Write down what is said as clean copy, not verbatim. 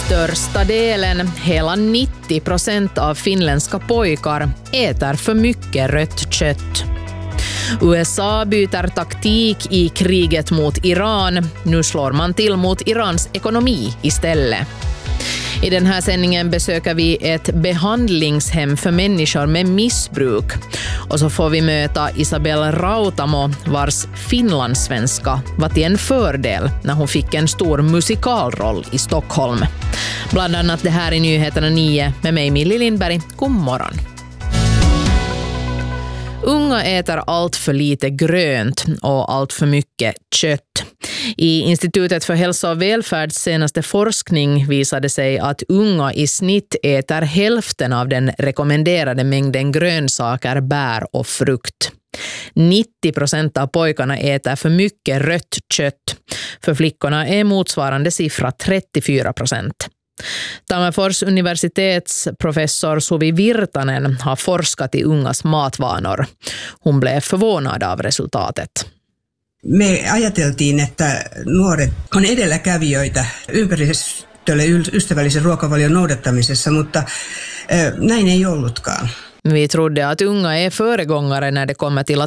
Största delen, hela 90% av finländska pojkar, äter för mycket rött kött. USA byter taktik i kriget mot Iran. Nu slår man till mot Irans ekonomi istället. I den här sändningen besöker vi ett behandlingshem för människor med missbruk. Och så får vi möta Isabel Rautamo, vars finlandssvenska var till en fördel när hon fick en stor musikalroll i Stockholm. Bland annat det här i Nyheterna 9 med mig Millie Lindberg. God morgon. Unga äter allt för lite grönt och allt för mycket kött. I Institutet för hälsa och välfärds senaste forskning visade sig att unga i snitt äter hälften av den rekommenderade mängden grönsaker, bär och frukt. 90% av pojkarna äter för mycket rött kött. För flickorna är motsvarande siffra 34%. Tammerfors universitets professor Suvi Virtanen har forskat i ungas matvanor. Hon blev förvånad av resultatet. Me ajateltiin, että nuoret on edelläkävijöitä ympäristölle ystävällisen ruokavalion noudattamisessa, mutta näin ei ollutkaan. Vi trodde att unga är föregångare när det kommer till att